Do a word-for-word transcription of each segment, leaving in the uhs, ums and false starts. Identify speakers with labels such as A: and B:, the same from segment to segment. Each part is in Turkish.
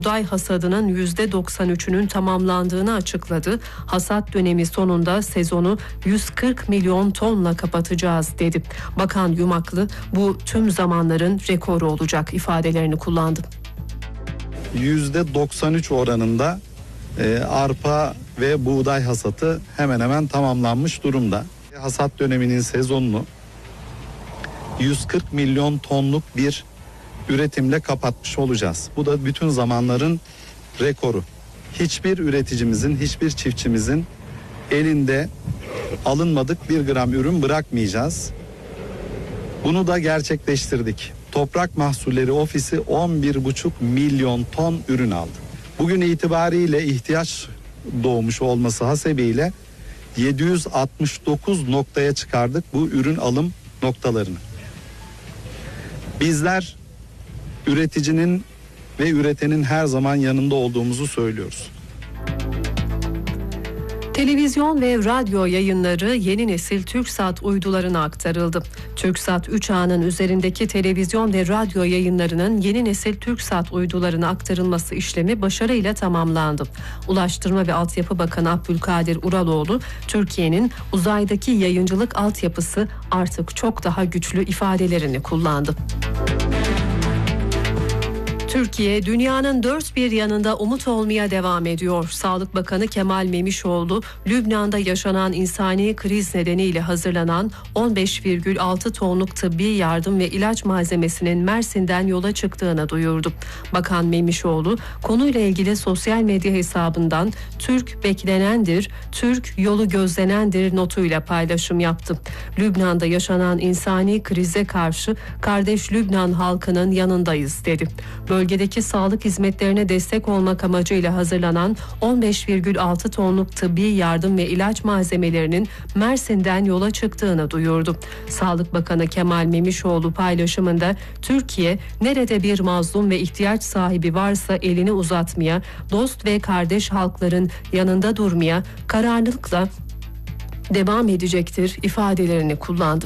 A: Buğday hasadının yüzde doksan üçünün tamamlandığını açıkladı. Hasat dönemi sonunda sezonu yüz kırk milyon tonla kapatacağız dedi. Bakan Yumaklı bu tüm zamanların rekoru olacak ifadelerini kullandı.
B: yüzde doksan üç oranında e, arpa ve buğday hasatı hemen hemen tamamlanmış durumda. Hasat döneminin sezonunu yüz kırk milyon tonluk bir üretimle kapatmış olacağız. Bu da bütün zamanların rekoru. Hiçbir üreticimizin, hiçbir çiftçimizin elinde alınmadık bir gram ürün bırakmayacağız. Bunu da gerçekleştirdik. Toprak Mahsulleri Ofisi on bir buçuk milyon ton ürün aldı. Bugün itibariyle ihtiyaç doğmuş olması hasebiyle yedi yüz altmış dokuz noktaya çıkardık bu ürün alım noktalarını. Bizler üreticinin ve üretenin her zaman yanında olduğumuzu söylüyoruz.
A: Televizyon ve radyo yayınları yeni nesil TürkSat uydularına aktarıldı. TürkSat üç A'nın üzerindeki televizyon ve radyo yayınlarının yeni nesil TürkSat uydularına aktarılması işlemi başarıyla tamamlandı. Ulaştırma ve Altyapı Bakanı Abdülkadir Uraloğlu, Türkiye'nin uzaydaki yayıncılık altyapısı artık çok daha güçlü ifadelerini kullandı. Türkiye, dünyanın dört bir yanında umut olmaya devam ediyor. Sağlık Bakanı Kemal Memişoğlu, Lübnan'da yaşanan insani kriz nedeniyle hazırlanan on beş virgül altı tonluk tıbbi yardım ve ilaç malzemesinin Mersin'den yola çıktığını duyurdu. Bakan Memişoğlu, konuyla ilgili sosyal medya hesabından "Türk beklenendir, Türk yolu gözlenendir" notuyla paylaşım yaptı. Lübnan'da yaşanan insani krize karşı kardeş Lübnan halkının yanındayız dedi. Bölgedeki sağlık hizmetlerine destek olmak amacıyla hazırlanan on beş virgül altı tonluk tıbbi yardım ve ilaç malzemelerinin Mersin'den yola çıktığını duyurdu. Sağlık Bakanı Kemal Memişoğlu paylaşımında Türkiye nerede bir mazlum ve ihtiyaç sahibi varsa elini uzatmaya, dost ve kardeş halkların yanında durmaya kararlılıkla devam edecektir ifadelerini kullandı.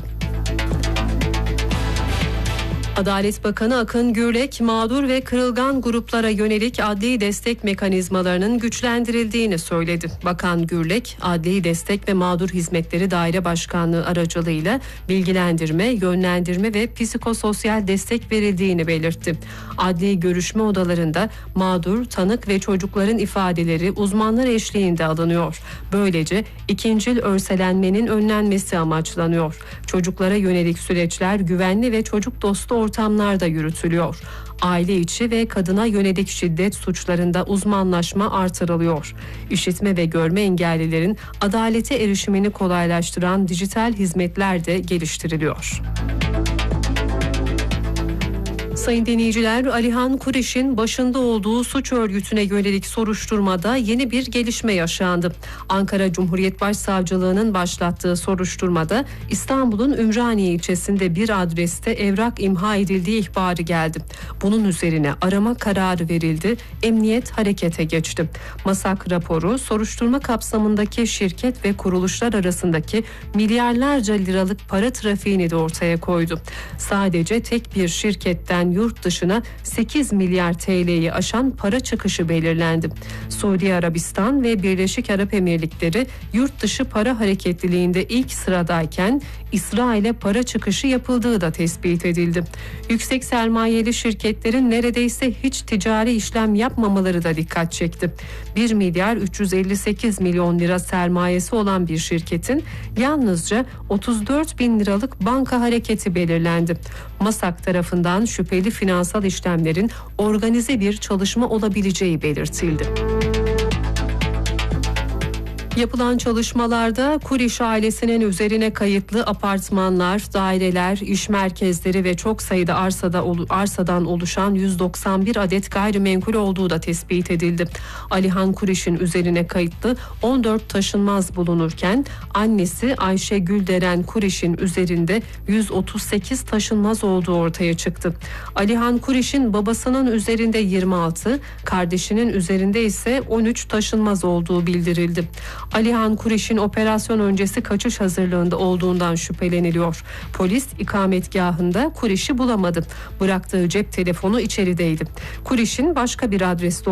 A: Adalet Bakanı Akın Gürlek, mağdur ve kırılgan gruplara yönelik adli destek mekanizmalarının güçlendirildiğini söyledi. Bakan Gürlek, Adli Destek ve Mağdur Hizmetleri Daire Başkanlığı aracılığıyla bilgilendirme, yönlendirme ve psikososyal destek verildiğini belirtti. Adli görüşme odalarında mağdur, tanık ve çocukların ifadeleri uzmanlar eşliğinde alınıyor. Böylece ikincil örselenmenin önlenmesi amaçlanıyor. Çocuklara yönelik süreçler güvenli ve çocuk dostu ortamlarda yürütülüyor. Aile içi ve kadına yönelik şiddet suçlarında uzmanlaşma artırılıyor. İşitme ve görme engellilerin adalete erişimini kolaylaştıran dijital hizmetler de geliştiriliyor. Sayın dinleyiciler, Alihan Kuriş'in başında olduğu suç örgütüne yönelik soruşturmada yeni bir gelişme yaşandı. Ankara Cumhuriyet Başsavcılığı'nın başlattığı soruşturmada İstanbul'un Ümraniye ilçesinde bir adreste evrak imha edildiği ihbarı geldi. Bunun üzerine arama kararı verildi, emniyet harekete geçti. MASAK raporu soruşturma kapsamındaki şirket ve kuruluşlar arasındaki milyarlarca liralık para trafiğini de ortaya koydu. Sadece tek bir şirketten yurt dışına sekiz milyar T L'yi aşan para çıkışı belirlendi. Suudi Arabistan ve Birleşik Arap Emirlikleri yurt dışı para hareketliliğinde ilk sıradayken İsrail'e para çıkışı yapıldığı da tespit edildi. Yüksek sermayeli şirketlerin neredeyse hiç ticari işlem yapmamaları da dikkat çekti. bir milyar üç yüz elli sekiz milyon lira sermayesi olan bir şirketin yalnızca otuz dört bin liralık banka hareketi belirlendi. MASAK tarafından şüpheli finansal işlemlerin organize bir çalışma olabileceği belirtildi. Yapılan çalışmalarda Kuriş ailesinin üzerine kayıtlı apartmanlar, daireler, iş merkezleri ve çok sayıda arsada arsadan oluşan yüz doksan bir adet gayrimenkul olduğu da tespit edildi. Alihan Kuriş'in üzerine kayıtlı on dört taşınmaz bulunurken annesi Ayşe Gülderen Kuriş'in üzerinde yüz otuz sekiz taşınmaz olduğu ortaya çıktı. Alihan Kuriş'in babasının üzerinde yirmi altı, kardeşinin üzerinde ise on üç taşınmaz olduğu bildirildi. Alihan Kuriş'in operasyon öncesi kaçış hazırlığında olduğundan şüpheleniliyor. Polis ikametgahında Kuriş'i bulamadı. Bıraktığı cep telefonu içerideydi. Kuriş'in başka bir adreste